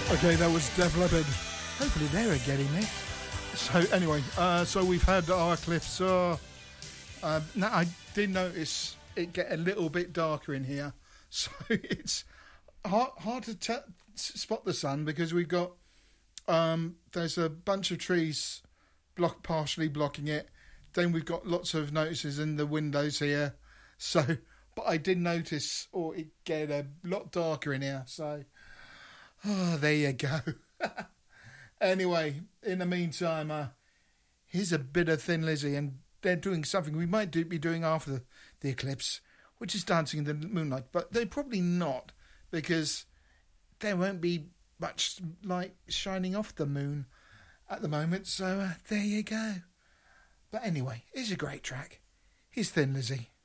Okay, that was Def Leppard. Hopefully they were getting me. So anyway, so we've had our eclipse. Now I did notice it get a little bit darker in here, so it's hard to spot the sun because we've got there's a bunch of trees partially blocking it. Then we've got lots of notices in the windows here. So, but I did notice, it get a lot darker in here. So, there you go. Anyway, in the meantime, here's a bit of Thin Lizzy, and they're doing something we might be doing after the eclipse, which is Dancing in the Moonlight. But they're probably not, because there won't be much light shining off the moon at the moment. So there you go. But anyway, it's a great track. Here's Thin Lizzy.